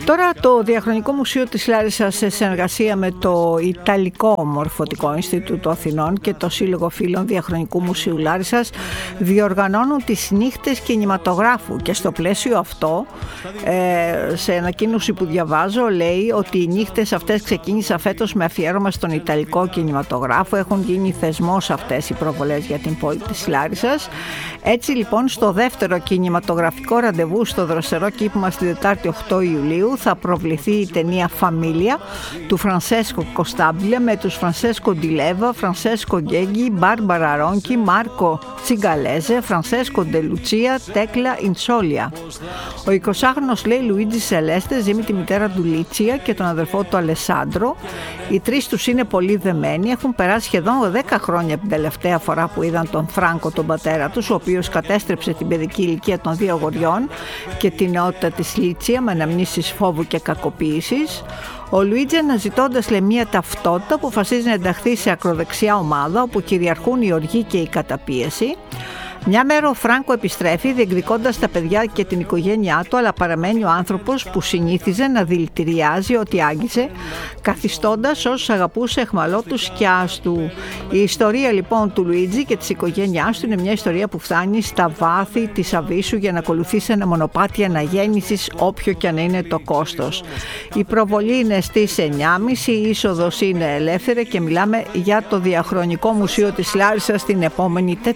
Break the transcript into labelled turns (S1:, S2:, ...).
S1: Τώρα το Διαχρονικό Μουσείο της Λάρισσας, σε συνεργασία με το Ιταλικό Μορφωτικό Ινστιτούτο Αθηνών και το Σύλλογο Φίλων Διαχρονικού Μουσείου Λάρισσας, διοργανώνουν τις νύχτες κινηματογράφου, και στο πλαίσιο αυτό, σε ανακοίνωση που διαβάζω, λέει ότι οι νύχτες αυτές ξεκίνησαν φέτος με αφιέρωμα στον Ιταλικό κινηματογράφο. Έχουν γίνει θεσμός αυτές οι προβολές για την πόλη της Λάρισσας. Έτσι λοιπόν, στο δεύτερο κινηματογραφικό ραντεβού στο Δροσερό Κήπημα στη Δετάρτη 8 Ιουλίου θα προβληθεί η ταινία «Φαμίλια» του Φρανσέσκο Κοστάμπλε με τους Φρανσέσκο Ντιλέβα, Φρανσέσκο Γκέγκη, Μπάρμπαρα Ρόνκι, Μάρκο Τσιγκαλέζε, Φρανσέσκο Ντελουτσία, Τέκλα Ιντσόλια. Ο 20χρονος, λέει, Λουίτζι Σελέστε ζει με τη μητέρα του Λίτσια και τον αδερφό του Αλεσάντρο. Οι τρεις τους είναι πολύ δεμένοι. Έχουν περάσει σχεδόν 10 χρόνια από την τελευταία φορά που είδαν τον Φράνκο, τον πατέρα τους, ο οποίος κατέστρεψε την παιδική ηλικία των δύο αγοριών και την νεότητα της Λίτσια με αναμνήσεις φόβου και κακοποίησης. Ο Λουίτζι, αναζητώντας, λέει, μια ταυτότητα, αποφασίζει να ενταχθεί σε ακροδεξιά ομάδα όπου κυριαρχούν η οργή και η καταπίεση. Μια μέρα ο Φράνκο επιστρέφει διεκδικώντας τα παιδιά και την οικογένειά του, αλλά παραμένει ο άνθρωπος που συνήθιζε να δηλητηριάζει ό,τι άγγιζε, καθιστώντας όσους αγαπούσε αιχμαλώτους σκιάς του. Η ιστορία λοιπόν του Λουίτζι και της οικογένειάς του είναι μια ιστορία που φτάνει στα βάθη της αβύσσου για να ακολουθήσει ένα μονοπάτι αναγέννησης, όποιο και αν είναι το κόστος. Η προβολή είναι στις 9.30, η είσοδος είναι ελεύθερη και μιλάμε για το Διαχρονικό Μουσείο της Λάρισσας την επόμενη Τετάρτη.